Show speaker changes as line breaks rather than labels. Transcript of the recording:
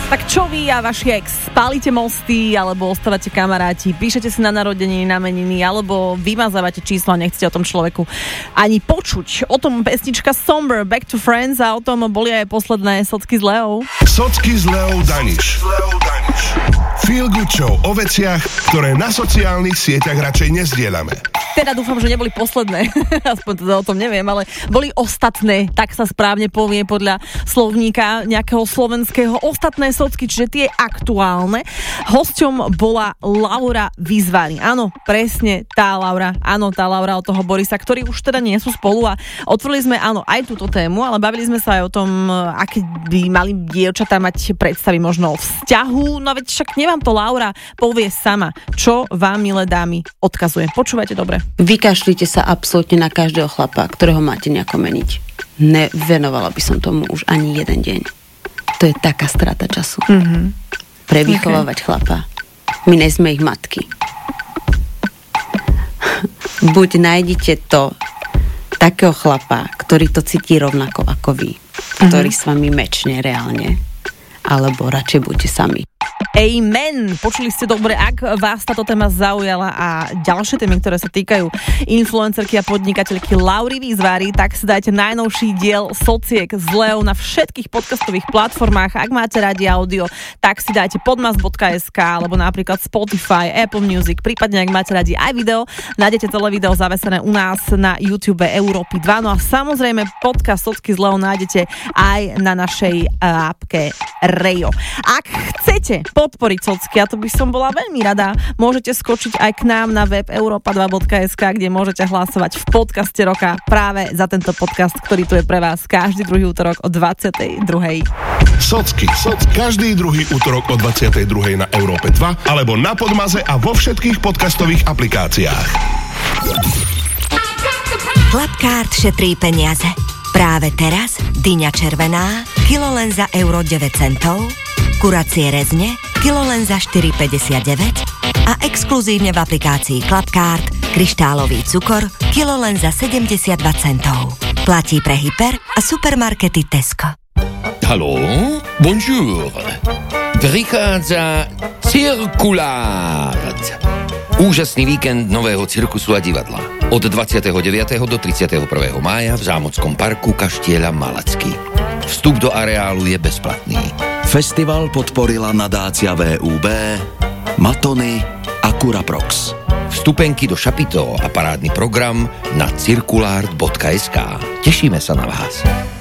Tak čo vy a vaši ex? Spálite mosty, alebo ostávate kamaráti? Píšete si na narodeniny, na meniny, alebo vymazávate číslo a nechcete o tom človeku ani počuť? O tom pesnička Somber, Back to Friends, a o tom boli aj posledné Socky s Leou.
Socky s Leou Daniš. Feel good show o veciach, ktoré na sociálnych sieťach radšej nezdielame.
Teda dúfam, že neboli posledné, aspoň teda o tom neviem, ale boli ostatné, tak sa správne povie podľa slovníka nejakého slovenského. Ostatné socky, čiže tie aktuálne. Hosťom bola Laura Vizvary. Áno, presne tá Laura. Áno, tá Laura od toho Borisa, ktorí už teda nie sú spolu, a otvorili sme, áno, aj túto tému, ale bavili sme sa aj o tom, aké by mali dievčatá mať predstavy možno o vzťahu. No veď však nevám to Laura povie sama, čo vám, milé dámy, odkazuje. Počúvajte dobre.
Vykašlite sa absolútne na každého chlapa, ktorého máte nejako meniť. Nevenovala by som tomu už ani jeden deň. To je taká strata času. Prevychovávať chlapa. My nie sme ich matky. Buď nájdete to takého chlapa, ktorý to cíti rovnako ako vy, ktorý s vami mečne reálne, alebo radšej buďte sami.
Amen. Počuli ste dobre, ak vás táto téma zaujala a ďalšie témy, ktoré sa týkajú influencerky a podnikateľky Laury Vizvary, tak si dajte najnovší diel Sociek s Leou na všetkých podcastových platformách. Ak máte radi audio, tak si dajte podmas.sk alebo napríklad Spotify, Apple Music, prípadne ak máte radi aj video, nájdete celé video zavesené u nás na YouTube Európy 2. No a samozrejme podcast Socky s Leou nájdete aj na našej appke Rejo. Ak chcete podporiť Socky, a to by som bola veľmi rada, môžete skočiť aj k nám na web europa2.sk, kde môžete hlasovať v podcaste roka práve za tento podcast, ktorý tu je pre vás každý druhý útorok o 22.
Socky. Každý druhý útorok o 22. na Európe 2 alebo na Podmaze a vo všetkých podcastových aplikáciách.
Klapkárt šetrí peniaze. Práve teraz dyňa červená, kilo len za euro 9 centov, kuracie rezne, kilo len za 4,59 a exkluzívne v aplikácii Klapkárt kryštálový cukor, kilo len za 72 centov. Platí pre hyper a supermarkety Tesco.
Haló? Bonjour. Prichádza Cirkulárt. Úžasný víkend nového cirkusu a divadla. Od 29. do 31. mája v Zámockom parku Kaštieľa Malacky. Vstup do areálu je bezplatný.
Festival podporila nadácia VUB, Matony a Curaprox.
Vstupenky do šapitó a parádny program na cirkulart.sk. Tešíme sa na vás.